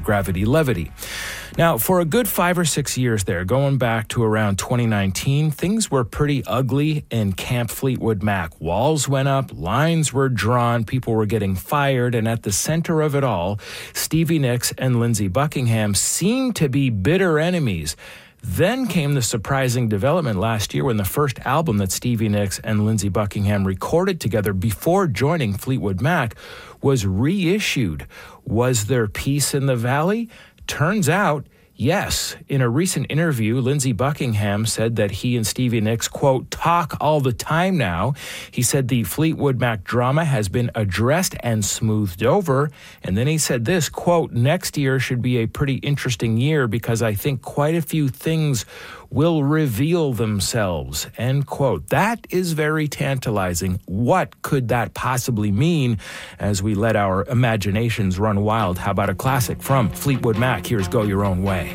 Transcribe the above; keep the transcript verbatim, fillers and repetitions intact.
Gravity Levity. Now, for a good five or six years there, going back to around twenty nineteen, things were pretty ugly in Camp Fleetwood Mac. Walls went up, lines were drawn, people were getting fired, and at the center of it all, Stevie Nicks and Lindsey Buckingham seemed to be bitter enemies. Then came the surprising development last year when the first album that Stevie Nicks and Lindsey Buckingham recorded together before joining Fleetwood Mac was reissued. Was there peace in the valley? Turns out, yes. In a recent interview, Lindsey Buckingham said that he and Stevie Nicks, quote, talk all the time now. He said the Fleetwood Mac drama has been addressed and smoothed over. And then he said this, quote, next year should be a pretty interesting year because I think quite a few things will reveal themselves, end quote. That is very tantalizing. What could that possibly mean as we let our imaginations run wild? How about a classic from Fleetwood Mac? Here's Go Your Own Way.